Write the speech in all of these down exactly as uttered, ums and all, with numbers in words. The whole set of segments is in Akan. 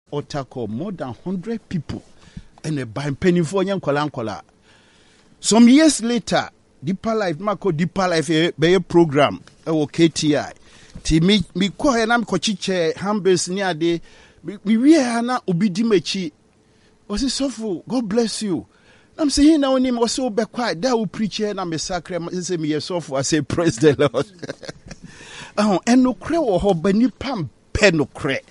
or tackle more than one hundred people and a by penny for young kolankola. Some years later, Deeper Life, Marco Deeper Life, a program, or K T I. Ti me me kwa ya nam kochiche hambes ni ade me wie na obi di machi was sofo God bless you I'm saying na onim was so be quiet that we preach na me sacre say me sofo I say praise the Lord oh enokre wo ho bani pam penokre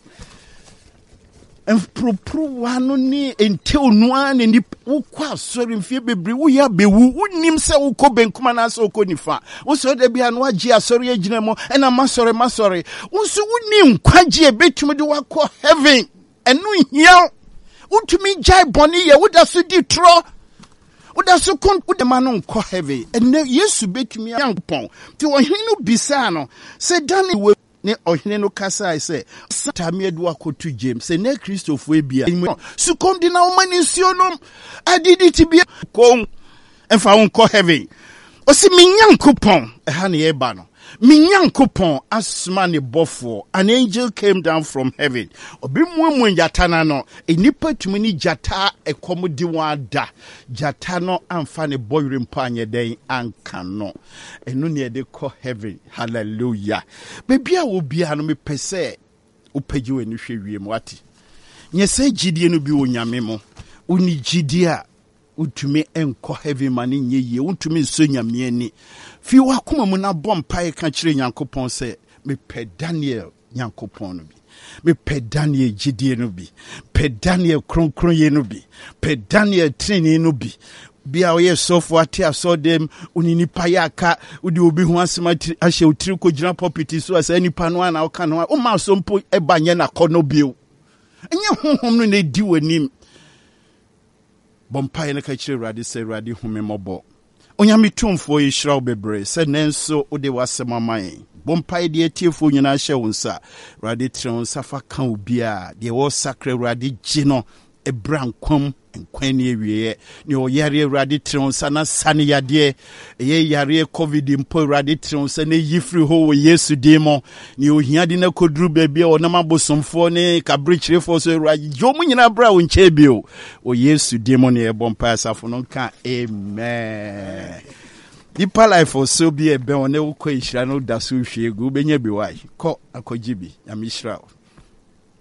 en propro wano ni ente onua ne ni wokwa sori mfie bebre wo ya bewu wonim se wokọ benkuma na se wokọ nifa wo so da bia no agi asori agina mo ena masori masori wo so wonim kwagie betumi de wakọ heaven enu hia wotumi jai boni ye woda so di tro woda so kon woda ma no nkọ heaven ene Yesu betumi yankpon ti wo hinu bisa no se dani we ne ohine no kasa I say satame do akotu James say ne Christopher ebia su kondi na omani sionom adidi tibia kon enfa wonko heaven o si minyankopon e ha ne eba no minyankopon asma ne bofo an angel came down from heaven obi muamu jatana no enipa tumi ni jata ekomudi wada jata no amfa ne boyre mpanye den anka no enu ne de ko heaven hallelujah bebia wo bia no me pese upagi wani hwewie mu ati nyese gidie no bi onyame mo uni gidie a utumi enko heaven mani nyeye utumi so nyame ani fi wakoma mu na bompa ka kire Nyankopon se me pe Daniel Nyankopon no bi me pe Daniel gidie no bi pe Daniel kronkron ye no bi pe Daniel training no bi bia oye sofo ate asodem unini payaka udi obi ho asema ahye otiri ko gina property so asa nipa no na oka no o ma so mpo ebanye na kono bio enye honhom no na di wanim bompa ne ka kire rade se rade home mobo onyame tumfo yi shiraw bebre se nenso ode wasema man bompa de atiefo nyina hye wonsa rade tren safa kan obia de wo sacre rade gino ebrankwam enkwani ewiye ni oyare rade tren sana sane yade ye yare covid mpo rade tren sana yifri ho wo Yesu demo ni ohiade na kodru bebia onam abosomfo ne kabrichirefo so rade jomu nyina bra wo nchebio o Yesu demo ne ebompa asafo no ka amen. Deeper Life also be a be on e wo ko ihira no da so hwegu benya bi wai ko akogibi ya mishra.